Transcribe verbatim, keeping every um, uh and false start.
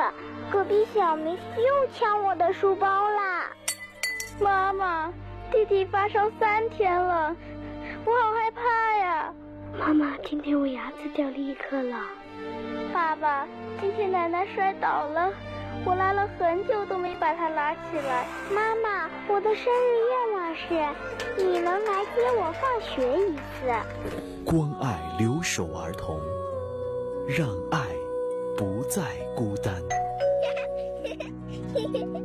爸，隔壁小明又抢我的书包啦！ 妈妈，弟弟发烧三天了，我好害怕呀！ 妈妈，今天我牙齿掉了一颗了。 爸爸，今天奶奶摔倒了，我拉了很久都没把她拉起来。 妈妈，我的生日愿望是你能来接我放学一次。 关爱留守儿童，让爱不再孤单。